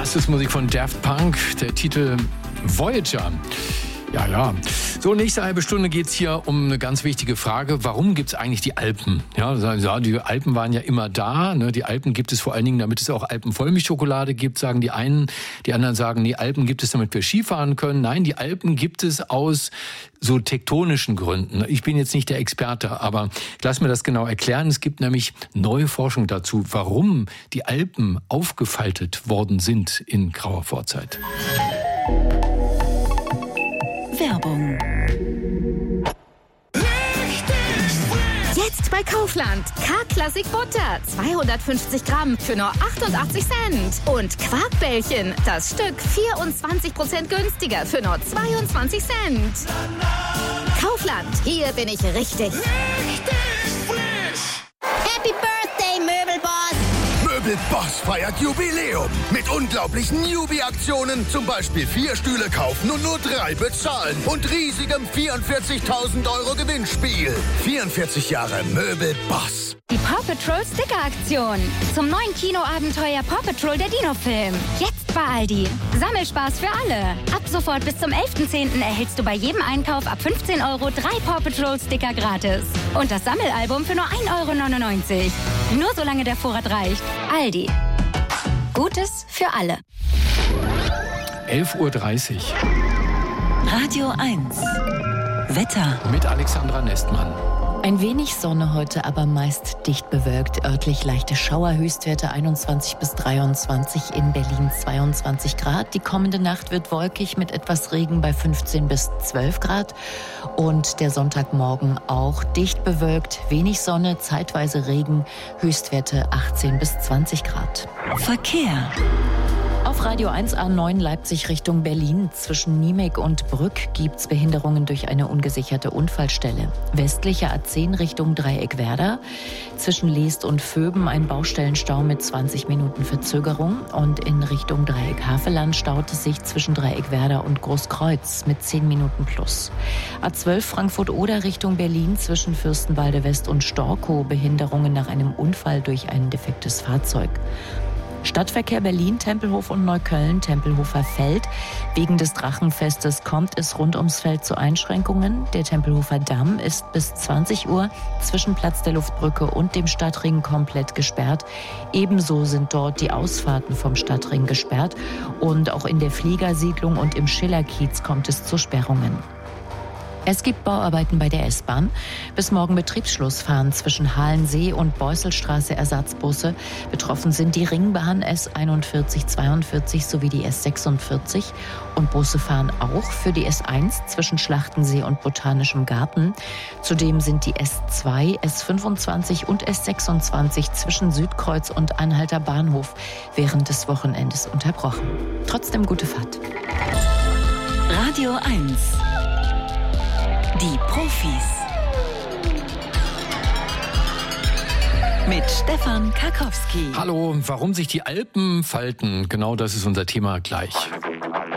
Das ist Musik von Daft Punk, der Titel Voyager. Ja. So, nächste halbe Stunde geht's hier um eine ganz wichtige Frage. Warum gibt's eigentlich die Alpen? Ja, die Alpen waren ja immer da. Ne? Die Alpen gibt es vor allen Dingen, damit es auch Alpenvollmilchschokolade gibt, sagen die einen. Die anderen sagen, die Alpen gibt es, damit wir Skifahren können. Nein, die Alpen gibt es aus so tektonischen Gründen. Ich bin jetzt nicht der Experte, aber lass mir das genau erklären. Es gibt nämlich neue Forschung dazu, warum die Alpen aufgefaltet worden sind in grauer Vorzeit. Werbung. Jetzt bei Kaufland. K-Classic Butter. 250 Gramm für nur 88 Cent. Und Quarkbällchen. Das Stück 24% günstiger für nur 22 Cent. Kaufland. Hier bin ich richtig. Happy Birthday, Möbelboss. Möbelboss feiert Jubiläum mit unglaublichen Jubi-Aktionen. Zum Beispiel 4 Stühle kaufen und nur 3 bezahlen. Und riesigem 44.000 € Gewinnspiel. 44 Jahre Möbelboss. Die Paw Patrol Sticker-Aktion. Zum neuen Kinoabenteuer Paw Patrol, der Dino-Film. Jetzt bei Aldi. Sammelspaß für alle. Ab sofort bis zum 11.10. erhältst du bei jedem Einkauf ab 15 € 3 Paw Patrol Sticker gratis. Und das Sammelalbum für nur 1,99 €. Nur solange der Vorrat reicht. Aldi. Gutes für alle. 11:30 Uhr. Radio 1. Wetter. Mit Alexandra Nestmann. Ein wenig Sonne heute, aber meist dicht bewölkt. Örtlich leichte Schauer, Höchstwerte 21 bis 23, in Berlin 22 Grad. Die kommende Nacht wird wolkig mit etwas Regen bei 15 bis 12 Grad. Und der Sonntagmorgen auch dicht bewölkt, wenig Sonne, zeitweise Regen, Höchstwerte 18 bis 20 Grad. Verkehr. Auf Radio 1 A9 Leipzig Richtung Berlin. Zwischen Niemek und Brück gibt's Behinderungen durch eine ungesicherte Unfallstelle. Westlicher A10 Richtung Dreieckwerder. Zwischen Leest und Vöben ein Baustellenstau mit 20 Minuten Verzögerung. Und in Richtung Dreieck Havelland staut es sich zwischen Dreieckwerder und Großkreuz mit 10 Minuten plus. A12 Frankfurt-Oder Richtung Berlin zwischen Fürstenwalde West und Storkow. Behinderungen nach einem Unfall durch ein defektes Fahrzeug. Stadtverkehr Berlin, Tempelhof und Neukölln, Tempelhofer Feld. Wegen des Drachenfestes kommt es rund ums Feld zu Einschränkungen. Der Tempelhofer Damm ist bis 20 Uhr zwischen Platz der Luftbrücke und dem Stadtring komplett gesperrt. Ebenso sind dort die Ausfahrten vom Stadtring gesperrt. Und auch in der Fliegersiedlung und im Schillerkiez kommt es zu Sperrungen. Es gibt Bauarbeiten bei der S-Bahn. Bis morgen Betriebsschluss fahren zwischen Halensee und Beusselstraße Ersatzbusse. Betroffen sind die Ringbahn S41, 42 sowie die S46. Und Busse fahren auch für die S1 zwischen Schlachtensee und Botanischem Garten. Zudem sind die S2, S25 und S26 zwischen Südkreuz und Anhalter Bahnhof während des Wochenendes unterbrochen. Trotzdem gute Fahrt. Radio 1. Die Profis. Mit Stefan Karkowski. Hallo, warum sich die Alpen falten? Genau das ist unser Thema gleich.